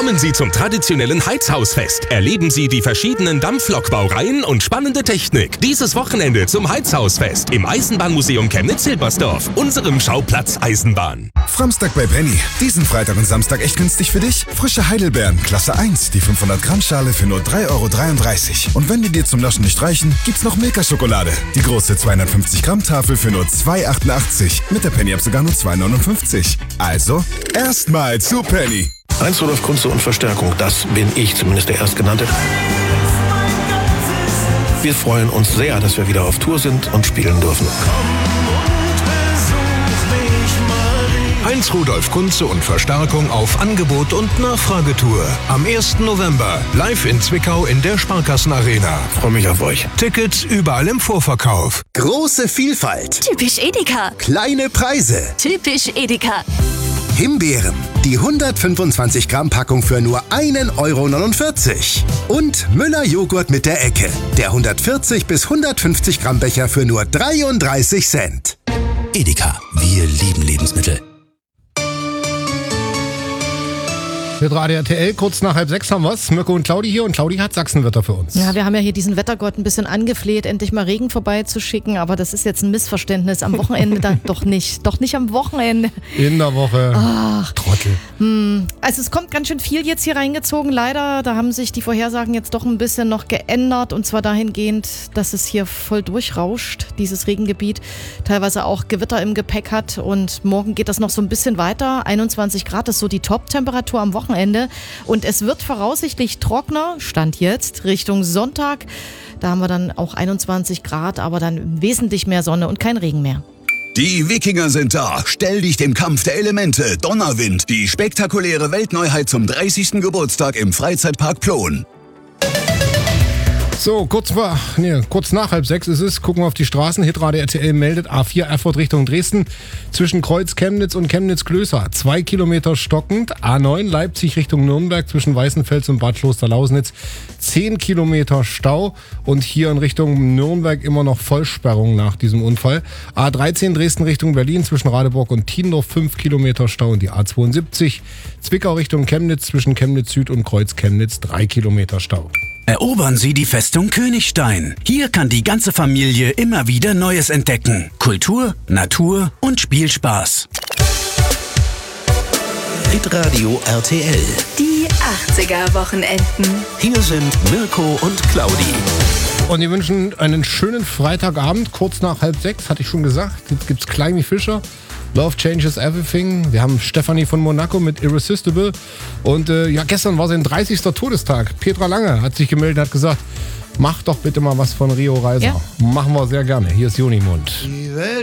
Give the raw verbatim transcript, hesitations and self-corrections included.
Kommen Sie zum traditionellen Heizhausfest. Erleben Sie die verschiedenen Dampflokbaureihen und spannende Technik. Dieses Wochenende zum Heizhausfest im Eisenbahnmuseum Chemnitz-Hilbersdorf, unserem Schauplatz Eisenbahn. Framstag bei Penny. Diesen Freitag und Samstag echt günstig für dich. Frische Heidelbeeren, Klasse eins, die fünfhundert Gramm Schale für nur drei Euro dreiunddreißig. Und wenn die dir zum Naschen nicht reichen, gibt's noch Milka-Schokolade. Die große zweihundertfünfzig Gramm Tafel für nur zwei Euro achtundachtzig. Mit der Penny ab sogar nur zwei Euro neunundfünfzig. Also, erstmal zu Penny. Heinz Rudolf Kunze und Verstärkung, das bin ich, zumindest der Erstgenannte. Wir freuen uns sehr, dass wir wieder auf Tour sind und spielen dürfen. Heinz Rudolf Kunze und Verstärkung auf Angebot und Nachfragetour. Am ersten November live in Zwickau in der Sparkassenarena. Freue mich auf euch. Tickets überall im Vorverkauf. Große Vielfalt. Typisch Edeka. Kleine Preise. Typisch Edeka. Himbeeren. Die hundertfünfundzwanzig Gramm Packung für nur ein Euro neunundvierzig. Und Müller Joghurt mit der Ecke. Der hundertvierzig bis hundertfünfzig Gramm Becher für nur dreiunddreißig Cent. Edeka. Wir lieben Lebensmittel. Mit Radio R T L, kurz nach halb sechs haben wir's. Mirko und Claudi hier und Claudi hat Sachsenwetter für uns. Ja, wir haben ja hier diesen Wettergott ein bisschen angefleht, endlich mal Regen vorbeizuschicken, aber das ist jetzt ein Missverständnis. Am Wochenende dann doch nicht. Doch nicht am Wochenende. In der Woche. Ach, Trottel. Hm. Also es kommt ganz schön viel jetzt hier reingezogen, leider. Da haben sich die Vorhersagen jetzt doch ein bisschen noch geändert und zwar dahingehend, dass es hier voll durchrauscht, dieses Regengebiet. Teilweise auch Gewitter im Gepäck hat und morgen geht das noch so ein bisschen weiter. einundzwanzig Grad ist so die Top-Temperatur am Wochenende. Und es wird voraussichtlich trockener, Stand jetzt, Richtung Sonntag. Da haben wir dann auch einundzwanzig Grad, aber dann wesentlich mehr Sonne und kein Regen mehr. Die Wikinger sind da. Stell dich dem Kampf der Elemente. Donnerwind. Die spektakuläre Weltneuheit zum dreißigsten Geburtstag im Freizeitpark Plon. So, kurz vor, nee, kurz nach halb sechs ist es. Gucken wir auf die Straßen. Hitradio R T L meldet A vier Erfurt Richtung Dresden. Zwischen Kreuz Chemnitz und Chemnitz-Klößer. Zwei Kilometer stockend. A neun Leipzig Richtung Nürnberg zwischen Weißenfels und Bad Kloster-Lausnitz. Zehn Kilometer Stau. Und hier in Richtung Nürnberg immer noch Vollsperrung nach diesem Unfall. A dreizehn Dresden Richtung Berlin zwischen Radeburg und Tiendorf. Fünf Kilometer Stau. Und die A zweiundsiebzig Zwickau Richtung Chemnitz zwischen Chemnitz Süd und Kreuz Chemnitz. Drei Kilometer Stau. Erobern Sie die Festung Königstein. Hier kann die ganze Familie immer wieder Neues entdecken. Kultur, Natur und Spielspaß. Hitradio R T L. Die achtziger-Wochenenden. Hier sind Mirko und Claudi. Und wir wünschen einen schönen Freitagabend, kurz nach halb sechs, hatte ich schon gesagt. Jetzt gibt's Kleimi Fischer. Love Changes Everything. Wir haben Stefanie von Monaco mit Irresistible. Und äh, ja, gestern war sein dreißigster Todestag. Petra Lange hat sich gemeldet und hat gesagt, mach doch bitte mal was von Rio Reiser. Ja. Machen wir sehr gerne. Hier ist Junimund.